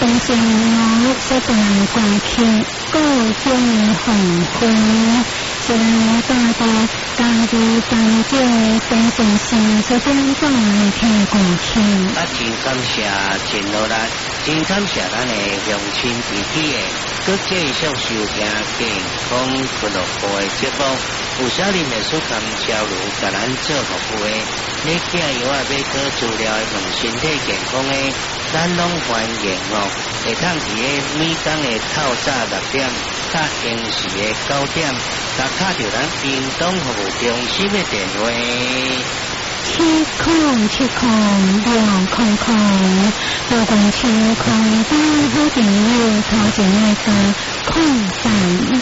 东西我所带来挂起各种黄昏，虽然大地家己当这生存线所点放来听挂起。 真感谢真努力，真感谢咱的乡亲自己的，搁继续收听健康俱乐部的节目。有少年的书刊销路，甲咱做服务的，你寄药啊要做治疗问身体健康的，咱拢欢迎哦。会当伫个每天的透早6点，甲平时的9点，甲卡着咱屏东服务中心的电话。 7070600，不管天空在好朋友头前那个空档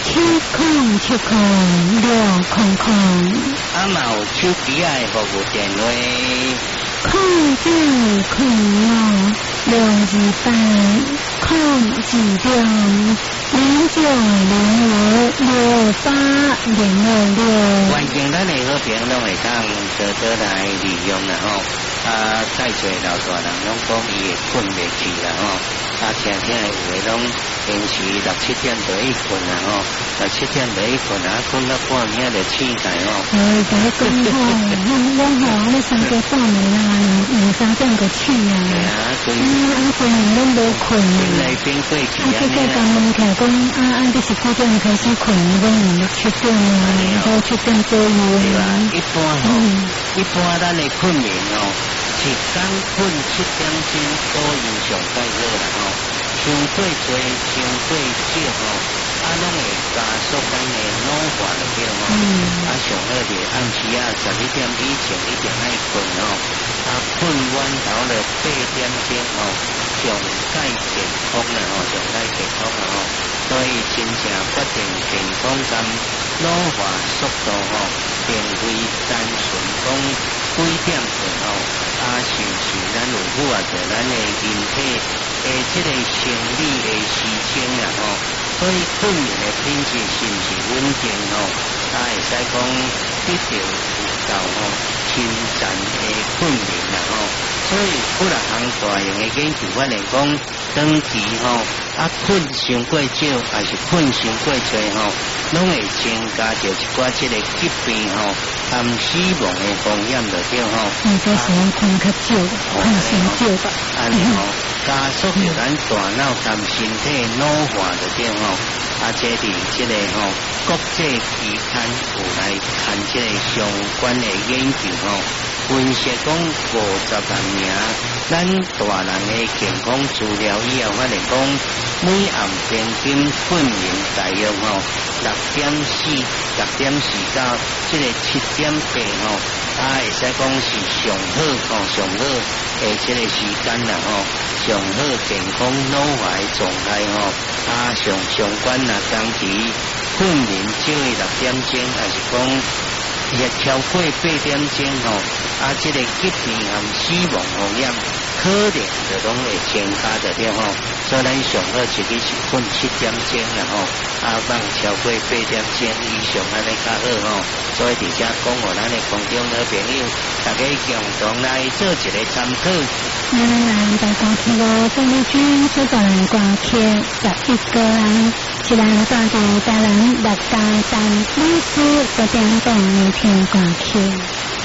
，7070600。 啊嘛有手机的服务电话。 0902026806。 欢迎咱的好朋友拢会当多来利用啦吼。介侪老大人拢讲伊会困袂去啦吼。听听有诶拢平时6、7点就去困啦吼，6、7点就去困困到半暝就醒来吼。 第一讲我咧3点半啦，2、3点就醒啊。虽然拢无困啊。 来边过去啊。 这个刚问起来讲，你是几点开始困？我7点啊，到7点左右。对吧？ 一般咱的困眠哦。一天困7点钟，都影响介好啦吼。伤过多，伤过少吼，拢会加速咱的老化了对吼。上好就暗时11点以前一定爱困吼。困晚头了8点钟吼，上介健康啦吼，上介健康啦吼。所以真正决定健康跟老化速度吼，并非单纯讲几点困吼。是咱有符合着咱的人体的这个生理的时间啦吼，所以困眠的品质是不是稳定吼？会使讲得到有够吼亲善的困眠啦吼，所以不然行大型的研究发现讲，长期吼困伤过少，还是困伤过多吼，拢会增加着一寡这个疾病吼。死亡的风险就对吼。 这是困较少，困伤少吧。 加速着咱大脑跟身体老化就对吼。这里这个国际期刊有来看这个相关的研究吼，分析讲50万名咱大人的健康资料以后，发现讲每暗平均困眠大约6.4到这个7.8吼，会使讲是上好的这个时间啦吼，上好健康老化的状态吼，相关长期困眠少于6点钟，还是讲也超过8点钟吼，这个疾病和死亡风险可能就拢会增加的对吼，所以咱上好一日是困7点钟啦吼，放超过8点钟以上安尼较好吼，所以伫遮讲互咱的空中好朋友，大家共同来做一个参考。 大歌曲咯，邓丽君所带来歌曲11个人，是咱大地台湾6家当历史的点动听歌曲。